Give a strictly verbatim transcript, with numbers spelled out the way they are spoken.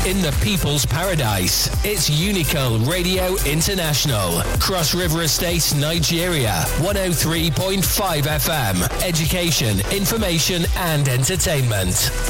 in the people's paradise. It's Unico Radio International. Cross River Estate, Nigeria. one oh three point five F M. Education, information and entertainment.